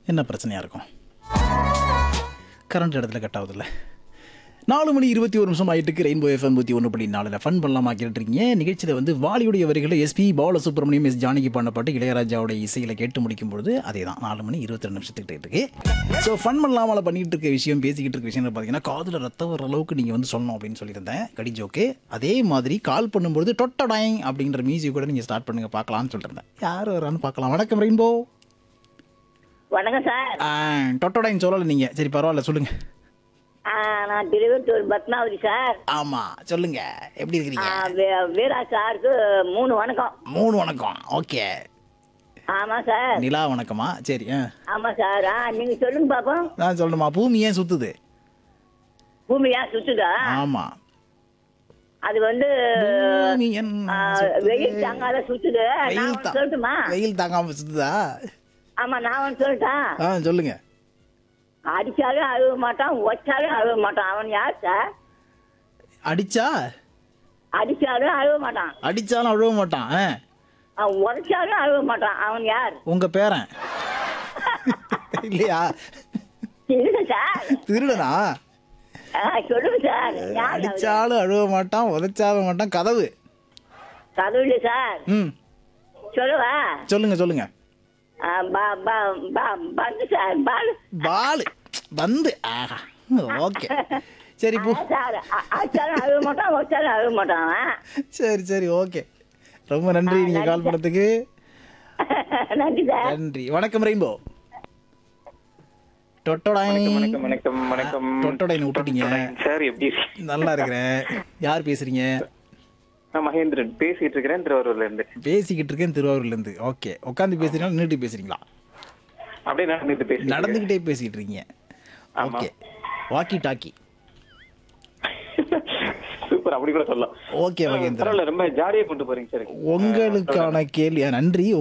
என்ன பிரச்சனையாக இருக்கும்? கரண்ட் இடத்துல கட் ஆகுதுல்ல. 4 மணி 21 நிமிஷம் ஆகிட்டு ரெயின்போ FM 101.4 ஃபன் பண்ணலாமா கேட்டுருக்கீங்க. நிகழ்ச்சியில் வந்து வாலியுடைய வரிகளில் எஸ்பி பாலசுப்ரமணியம், எஸ் ஜானகி பாடின பாட்டு இளையராஜாவோட இசையில் கேட்டு முடிக்கும்பொழுது அதே தான் 4 மணி 22 நிமிஷத்துக்கிட்ட இருக்கு. ஸோ ஃபன் பண்ணலாமல் பண்ணிக்கிட்டு இருக்க விஷயம், பேசிக்கிட்டு இருக்க விஷயம் பார்த்தீங்கன்னா, காதில் ரத்தம் வர அளவுக்கு நீங்கள் வந்து சொல்லணும் அப்படின்னு சொல்லியிருந்தேன், கடி ஜோக்கு. அதே மாதிரி கால் பண்ணும்பொழுது டொட்டடாய் அப்படின்ற மியூசிக் கூட நீங்கள் ஸ்டார்ட் பண்ணுங்க பார்க்கலாம்னு சொல்லியிருந்தேன். யார் வரான்னு பார்க்கலாம். வணக்கம் ரெயின்போ. வணக்கம் சார். டொட்டடாயின்னு சொல்லலை நீங்கள், சரி பரவாயில்ல சொல்லுங்கள். நான் திருவத்தூர் பத்மாவதி சார். ஆமா சொல்லுங்க, எப்படி இருக்கிறீங்க? வீரா சாருக்கு 3 வணக்கம். 3 வணக்கம். ஓகே. ஆமா சார். நிலா வணக்கமா? சரி. ஆமா சார். நீங்க சொல்லுங்க பாப்போம். நான் சொல்லணுமா? பூமி ஏன் சுத்துது? பூமி ஏன் சுத்துதா? ஆமா, அது வந்து பூமி ஏன் சுத்துது? வெயில் தாங்காத சுத்துது. நான் ஒண்ணு சொல்லட்டுமா? வெயில் தாங்காம சுத்துதா? ஆமா, நான் ஒண்ணு சொல்லட்டா? சொல்லுங்க. அடிச்சாலும் அழுவ மாட்டான், ஒச்சாலும் அழுவ மாட்டான். அவன் யார் சார்? அடிச்சாலும் அழுவ மாட்டான். அடிச்சாலும் அழுவ மாட்டான். உடைச்சாலும் அழுவ மாட்டான். அவன் யார்? உங்க பேரன் இல்லையா? திருடன் சார். திருடனா? சொல்லுங்க சார். யார்? அடிச்சாலும் அழுவ மாட்டான், உதைச்சாலும் மாட்டான். கதவு. கதவு இல்லை சார். சொல்லுவா. சொல்லுங்க சொல்லுங்க. பந்து சார். பால். பந்து. ஓகே சரி பூ. அழுவ மாட்டான், ஒச்சாலும் அழுவ மாட்டான். சரி சரி ஓகே. ரொம்ப நன்றி நீங்க கால் பண்ணதுக்கு. நன்றி சார். நன்றி. வணக்கம் ரெயின்போ. டொட்டோடாயின் விட்டுட்டீங்க சார். எப்படி? நல்லா இருக்கிறேன். யார் பேசுறீங்க? நான் மகேந்திரன் பேசிட்டு இருக்கிறேன், திருவாரூர்ல இருந்து. பேசிக்கிட்டு இருக்கேன், திருவாரூர்ல இருந்து. ஓகே. உட்காந்து பேசுறீங்களா நின்றுட்டு பேசுறீங்களா? அப்படியே நடந்துகிட்டே பேசிட்டு இருக்கீங்க. ஓகே. Walkie talkie. சூப்பர், அப்படி கூட சொல்லலாம். ஓகே மகேந்திரன், ரொம்ப ஜாலியா கொண்டு போறீங்க சார். உங்களுக்கான கேள்வி. நன்றி.